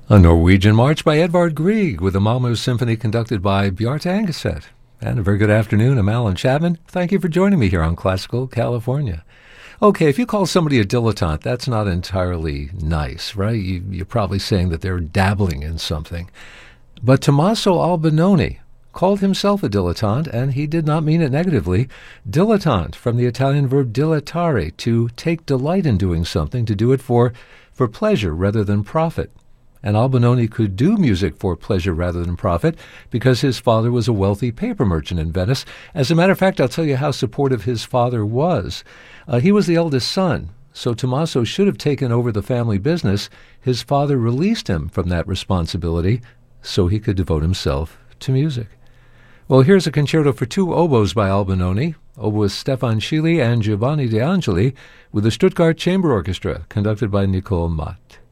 A Norwegian March by Edvard Grieg with the Malmö Symphony conducted by Bjarte Angeset. And a very good afternoon. I'm Alan Chapman. Thank you for joining me here on Classical California. Okay, if you call somebody a dilettante, that's not entirely nice, right? You're probably saying that they're dabbling in something. But Tommaso Albinoni called himself a dilettante, and he did not mean it negatively. Dilettante, from the Italian verb dilettare, to take delight in doing something, to do it for pleasure rather than profit. And Albinoni could do music for pleasure rather than profit because his father was a wealthy paper merchant in Venice. As a matter of fact, I'll tell you how supportive his father was. He was the eldest son, so Tommaso should have taken over the family business. His father released him from that responsibility so he could devote himself to music. Well, here's a concerto for two oboes by Albinoni, oboist Stefan Schily and Giovanni De Angeli, with the Stuttgart Chamber Orchestra, conducted by Nicole Matt.